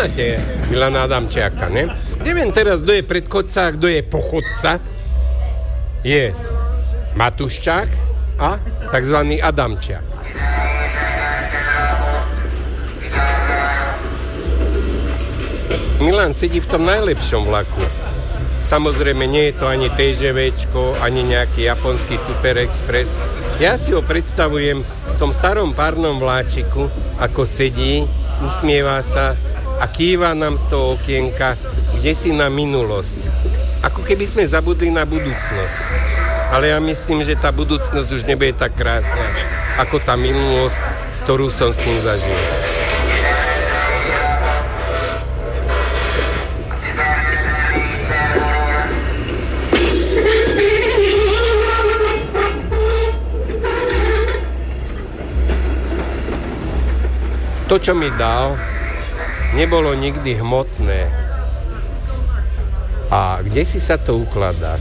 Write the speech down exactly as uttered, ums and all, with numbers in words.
Poznáte Milana Adamčiaka, ne? Neviem teraz, kto je predchodca a kto je pochodca. Je Matuščák a takzvaný Adamčiak. Milan sedí v tom najlepšom vlaku. Samozrejme, nie je to ani TŽVčko, ani nejaký japonský Super Express. Ja si ho predstavujem v tom starom párnom vláčiku, ako sedí, usmieva sa a kýva nám z toho okienka, kde si na minulosť. Ako keby sme zabudli na budúcnosť. Ale ja myslím, že tá budúcnosť už nebude tak krásna, ako tá minulosť, ktorú som s ním zažil. To, čo mi dal, nebolo nikdy hmotné. A kde si sa to ukladá?